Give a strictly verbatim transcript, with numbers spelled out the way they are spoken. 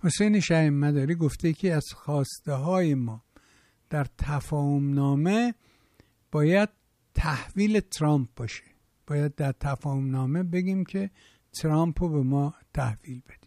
حسین شهید مداری گفته که از خواسته های ما در تفاهم نامه باید تحویل ترامپ باشه. باید در تفاهم نامه بگیم که ترامپ رو به ما تحویل بده.